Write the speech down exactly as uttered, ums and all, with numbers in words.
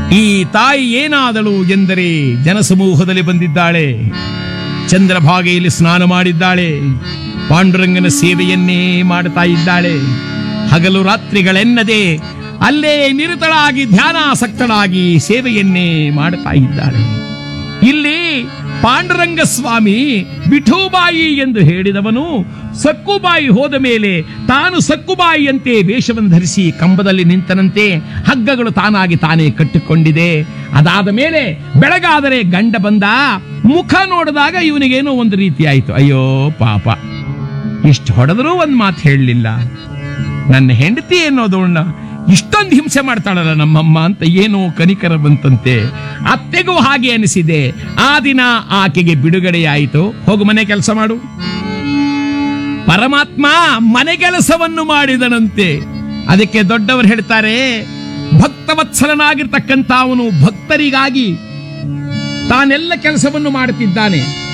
ಈ ತಾಯಿ ಏನಾದಳು ಎಂದರೆ ಜನಸಮೂಹದಲ್ಲಿ ಬಂದಿದ್ದಾಳೆ, ಚಂದ್ರಭಾಗೆಯಲ್ಲಿ ಸ್ನಾನ ಮಾಡಿದ್ದಾಳೆ, ಪಾಂಡುರಂಗನ ಸೇವೆಯನ್ನೇ ಮಾಡ್ತಾ ಇದ್ದಾಳೆ. ಹಗಲು ರಾತ್ರಿಗಳೆನ್ನದೆ ಅಲ್ಲೇ ನಿರತಳಾಗಿ ಧ್ಯಾನಾಸಕ್ತಳಾಗಿ ಸೇವೆಯನ್ನೇ ಮಾಡ್ತಾ ಇದ್ದಾಳೆ. ಇಲ್ಲಿ ಪಾಂಡುರಂಗ ಸ್ವಾಮಿ ವಿಠೂಬಾಯಿ ಎಂದು ಹೇಳಿದವನು ಸಕ್ಕುಬಾಯಿ ಹೋದ ಮೇಲೆ ತಾನು ಸಕ್ಕುಬಾಯಿಯಂತೆ ವೇಷವನ್ನು ಧರಿಸಿ ಕಂಬದಲ್ಲಿ ನಿಂತನಂತೆ. ಹಗ್ಗಗಳು ತಾನಾಗಿ ತಾನೇ ಕಟ್ಟಿಕೊಂಡಿದೆ. ಅದಾದ ಮೇಲೆ ಬೆಳಗಾದರೆ ಗಂಡ ಬಂದ. ಮುಖ ನೋಡಿದಾಗ ಇವನಿಗೇನೋ ಒಂದು ರೀತಿ ಆಯಿತು. ಅಯ್ಯೋ ಪಾಪ, ಇಷ್ಟು ಹೊಡೆದರೂ ಒಂದು ಮಾತು ಹೇಳಲಿಲ್ಲ. ನನ್ನ ಹೆಂಡತಿ ಅನ್ನೋದವನ್ನ ಇಷ್ಟೊಂದು ಹಿಂಸೆ ಮಾಡ್ತಾಳಲ್ಲ ನಮ್ಮಮ್ಮ ಅಂತ ಏನೋ ಕನಿಕರ ಬಂತಂತೆ. ಅತ್ತೆಗೂ ಹಾಗೆ ಅನಿಸಿದೆ. ಆ ದಿನ ಆಕೆಗೆ ಬಿಡುಗಡೆಯಾಯಿತು. ಹೋಗು ಮನೆ ಕೆಲಸ ಮಾಡು. ಪರಮಾತ್ಮ ಮನೆ ಕೆಲಸವನ್ನು ಮಾಡಿದನಂತೆ. ಅದಕ್ಕೆ ದೊಡ್ಡವರು ಹೇಳ್ತಾರೆ, ಭಕ್ತವತ್ಸಲನಾಗಿರ್ತಕ್ಕಂಥ ಅವನು ಭಕ್ತರಿಗಾಗಿ ತಾನೆಲ್ಲ ಕೆಲಸವನ್ನು ಮಾಡುತ್ತಿದ್ದಾನೆ.